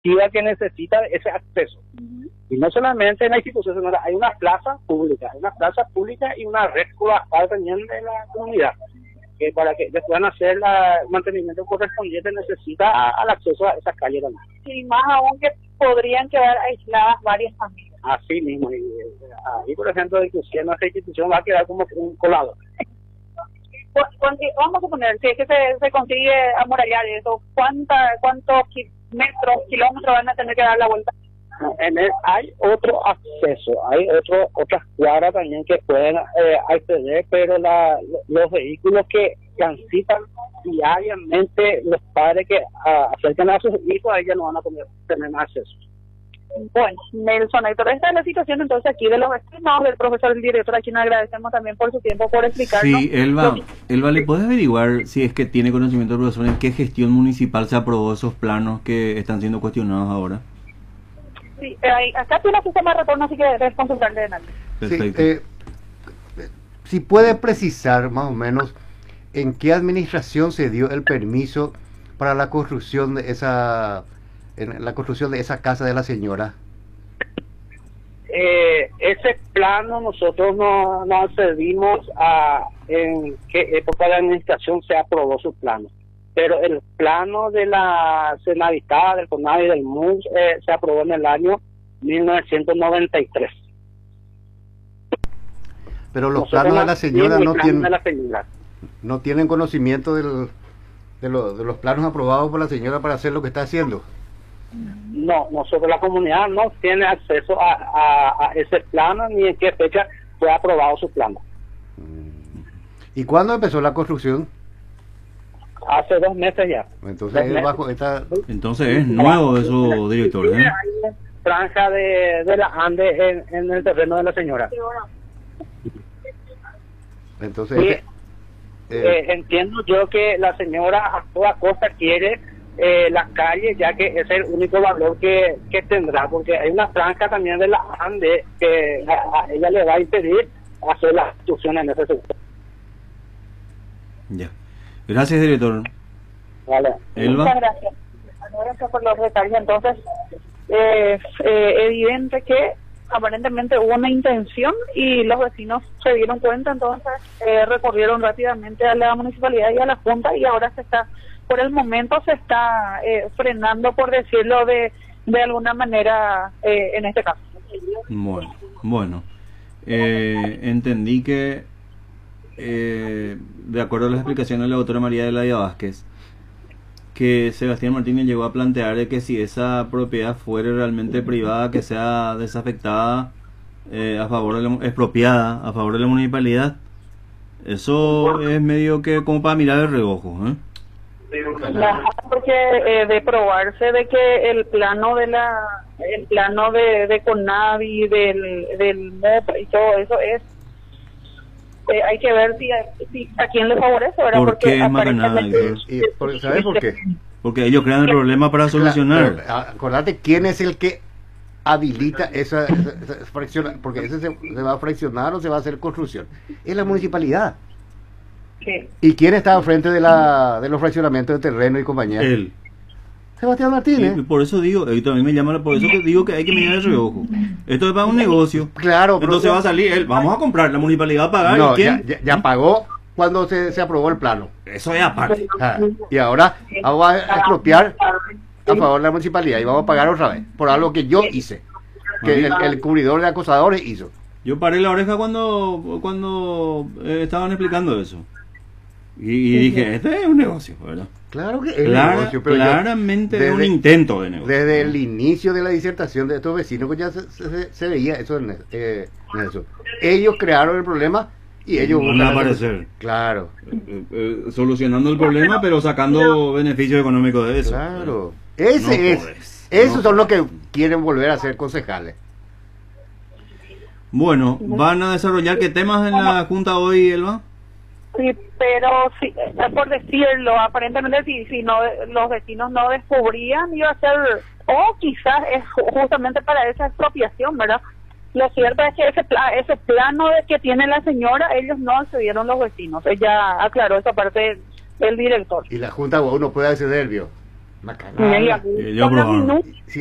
colectiva que necesita ese acceso. Y no solamente en la institución, sino hay una plaza pública, y una red cloacal también de la comunidad, que para que ellos puedan hacer el mantenimiento correspondiente necesita al acceso a esa calle también. Y más aún que podrían quedar aisladas varias familias. Así mismo, y ahí por ejemplo, inclusive nuestra institución va a quedar como un colado. Vamos a suponer, si es que se consigue amurallar eso, ¿cuántos kilómetros van a tener que dar la vuelta? Hay otro acceso, hay otras cuadras también que pueden acceder, pero los vehículos que transitan diariamente, los padres que acercan a sus hijos, a ellos no van a tener más acceso. Bueno, Nelson, Héctor, esta es la situación entonces aquí de los vecinos, del profesor, el director, a quien agradecemos también por su tiempo, por explicarnos. Sí, Elba, ¿le puedes averiguar si es que tiene conocimiento el profesor en qué gestión municipal se aprobó esos planos que están siendo cuestionados ahora? Sí, acá tiene un sistema de retorno, así que debes consultarle de nadie. Perfecto. Sí, si puede precisar más o menos en qué administración se dio el permiso para la construcción de esa casa de la señora. Ese plano nosotros no accedimos a en qué época de la administración se aprobó su plano, pero el plano de la Senadita, del CONAVI y del MUS se aprobó en el año 1993. Pero los planos de la señora no tienen conocimiento de los planos aprobados por la señora para hacer lo que está haciendo. No, nosotros la comunidad no tiene acceso a ese plano ni en qué fecha fue aprobado su plano. ¿Y cuándo empezó la construcción? Hace 2 meses ya. Entonces es nuevo eso, director, ¿eh? Hay franja de la Ande en el terreno de la señora. Entonces entiendo yo que la señora a toda costa quiere la calle, ya que es el único valor que tendrá, porque hay una franja también de la Ande que a ella le va a impedir hacer la construcción en ese sector. Ya. Gracias, director. Vale. Muchas gracias. Gracias por los detalles. Entonces, evidente que aparentemente hubo una intención y los vecinos se dieron cuenta, entonces recorrieron rápidamente a la municipalidad y a la junta, y ahora por el momento se está frenando, por decirlo de alguna manera, en este caso. Bueno, entendí que de acuerdo a las explicaciones de la doctora María de la Vázquez, que Sebastián Martínez llegó a plantear de que si esa propiedad fuera realmente privada, que sea desafectada, expropiada a favor de la municipalidad, eso es medio que como para mirar de reojo, ¿eh? Porque de probarse de que el plano de CONAVI, del MEP y todo eso es, hay que ver si a quién le favorece, ¿verdad? Porque es macanada. ¿Sabes por qué? Porque ellos crean el problema para solucionar. Pero, acordate quién es el que habilita esa fracción, porque ese se va a fraccionar o se va a hacer construcción. Es la municipalidad. Sí. ¿Y quién está al frente de los fraccionamientos de terreno y compañía? Él. Sebastián Martínez. Sí, por eso digo, también me llama, por eso que digo que hay que mirar el reojo. Esto es para un negocio. Claro, pero entonces va a salir él, vamos a comprar, la municipalidad va a pagar. No, ¿y quién? Ya pagó cuando se aprobó el plano. Eso es aparte. Y ahora vamos a expropiar a favor de la municipalidad y vamos a pagar otra vez por algo que yo hice, que el cubridor de acosadores hizo. Yo paré la oreja cuando estaban explicando eso. Y dije, este es un negocio, ¿verdad? Claro que es un negocio, pero claramente es un intento de negocio. Desde el inicio de la disertación de estos vecinos, pues ya se veía eso en eso. Ellos crearon el problema y ellos van a aparecer. Claro. Solucionando el problema, pero sacando beneficios económicos de eso. Claro. Esos son los que quieren volver a ser concejales. Bueno, ¿van a desarrollar qué temas en la Junta hoy, Elba? Sí, pero sí, por decirlo, aparentemente si no, los vecinos no descubrían, iba a ser, o quizás es justamente para esa expropiación, ¿verdad? Lo cierto es que ese plano que tiene la señora, ellos no accedieron los vecinos. Ella aclaró esa parte del director. Y la Junta no puede acceder, ¿vio? Macana. Mira, Yo con la probaron. minuta